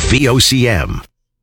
VOCM.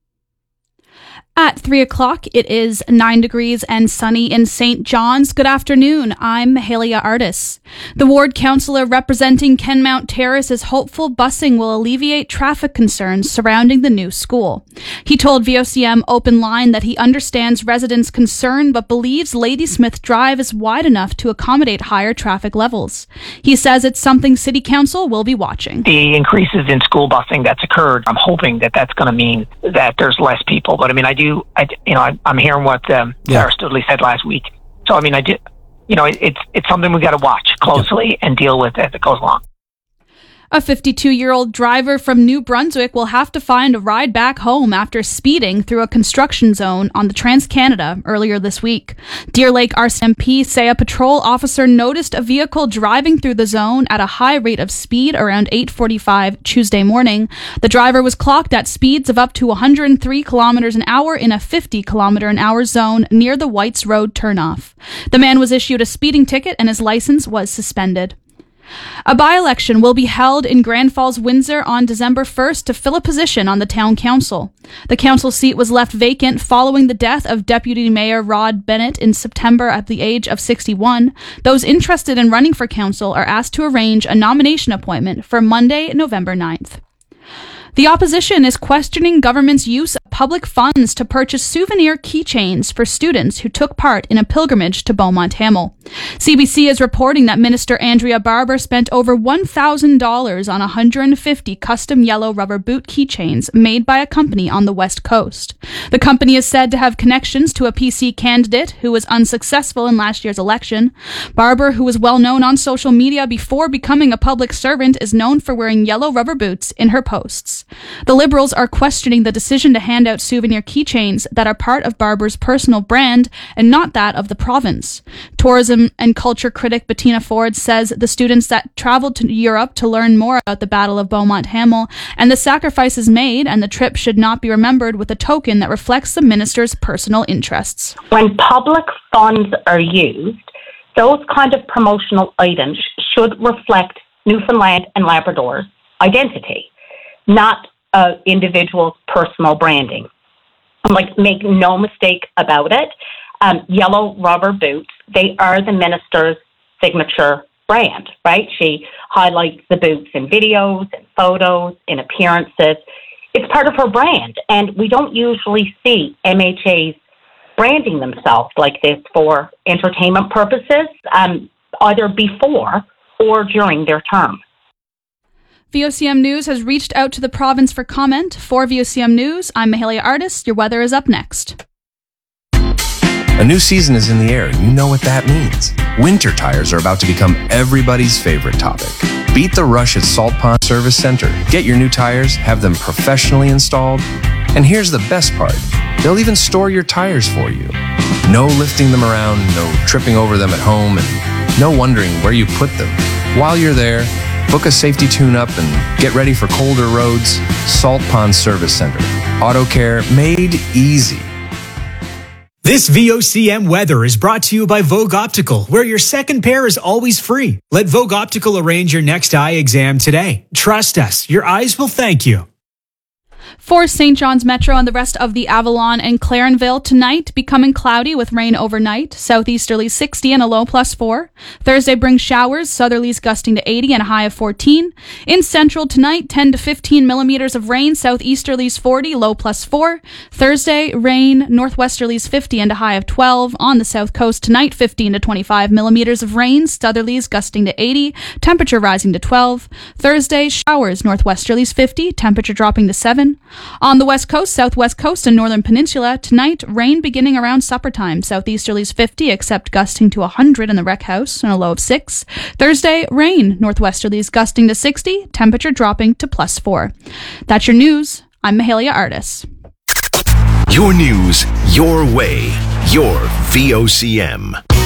At 3 o'clock, it is 9 degrees and sunny in St. John's. Good afternoon. I'm Mahalia Artis. The ward councillor representing Kenmount Terrace is hopeful busing will alleviate traffic concerns surrounding the new school. He told VOCM Open Line that he understands residents' concern but believes Ladysmith Drive is wide enough to accommodate higher traffic levels. He says it's something City Council will be watching. The increases in school busing that's occurred, I'm hoping that that's going to mean that there's less people. But I mean, I'm hearing what Sarah Studley said last week. So I mean, it's something we got to watch closely and deal with as it goes along. A 52-year-old driver from New Brunswick will have to find a ride back home after speeding through a construction zone on the Trans-Canada earlier this week. Deer Lake RCMP say a patrol officer noticed a vehicle driving through the zone at a high rate of speed around 8:45 Tuesday morning. The driver was clocked at speeds of up to 103 kilometers an hour in a 50 kilometer an hour zone near the Whites Road turnoff. The man was issued a speeding ticket and his license was suspended. A by-election will be held in Grand Falls, Windsor on December 1st to fill a position on the town council. The council seat was left vacant following the death of Deputy Mayor Rod Bennett in September at the age of 61. Those interested in running for council are asked to arrange a nomination appointment for Monday, November 9th. The opposition is questioning government's use of public funds to purchase souvenir keychains for students who took part in a pilgrimage to Beaumont Hamel. CBC is reporting that Minister Andrea Barber spent over $1,000 on 150 custom yellow rubber boot keychains made by a company on the West Coast. The company is said to have connections to a PC candidate who was unsuccessful in last year's election. Barber, who was well known on social media before becoming a public servant, is known for wearing yellow rubber boots in her posts. The Liberals are questioning the decision to hand out souvenir keychains that are part of Barber's personal brand and not that of the province. Tourism and culture critic Bettina Ford says the students that traveled to Europe to learn more about the Battle of Beaumont Hamel and the sacrifices made and the trip should not be remembered with a token that reflects the minister's personal interests. When public funds are used, those kind of promotional items should reflect Newfoundland and Labrador's identity, not individual's personal branding. Make no mistake about it. Yellow rubber boots, they are the minister's signature brand, right? She highlights the boots in videos and photos, in appearances. It's part of her brand, and we don't usually see MHAs branding themselves like this for entertainment purposes, either before or during their term. VOCM News has reached out to the province for comment. For VOCM News, I'm Mahalia Artis. Your weather is up next. A new season is in the air, and you know what that means. Winter tires are about to become everybody's favorite topic. Beat the rush at Salt Pond Service Center. Get your new tires, have them professionally installed, and here's the best part. They'll even store your tires for you. No lifting them around, no tripping over them at home, and no wondering where you put them. While you're there, book a safety tune-up and get ready for colder roads. Salt Pond Service Center. Auto care made easy. This VOCM weather is brought to you by Vogue Optical, where your second pair is always free. Let Vogue Optical arrange your next eye exam today. Trust us, your eyes will thank you. For St. John's Metro and the rest of the Avalon and Clarenville, tonight becoming cloudy with rain overnight, southeasterlies 60 and a low +4. Thursday brings showers, southerlies gusting to 80 and a high of 14. In Central tonight, 10 to 15 millimeters of rain, southeasterlies 40, low +4. Thursday, rain, northwesterlies 50 and a high of 12. On the South Coast tonight, 15 to 25 millimeters of rain, southerlies gusting to 80, temperature rising to 12. Thursday, showers, northwesterlies 50, temperature dropping to 7. On the West Coast, Southwest Coast, and Northern Peninsula, tonight, rain beginning around supper time. Southeasterlies 50, except gusting to 100 in the Rec House, and a low of 6. Thursday, rain. Northwesterlies gusting to 60, temperature dropping to +4. That's your news. I'm Mahalia Artis. Your news, your way, your VOCM.